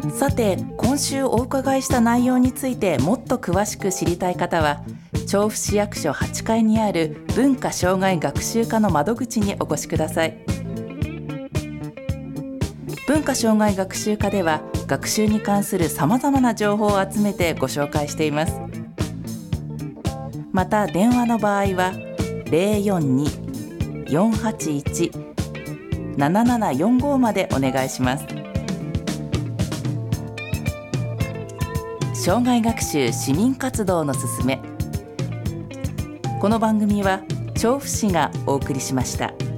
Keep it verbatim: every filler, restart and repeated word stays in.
さて、今週お伺いした内容についてもっと詳しく知りたい方は、調布市役所はちかいにある文化障害学習課の窓口にお越しください。文化障害学習課では、学習に関するさまざまな情報を集めてご紹介しています。また、電話の場合は ゼロよんに よんはちいち ななななよんご までお願いします。障害学習市民活動のすすめ。この番組は調布市がお送りしました。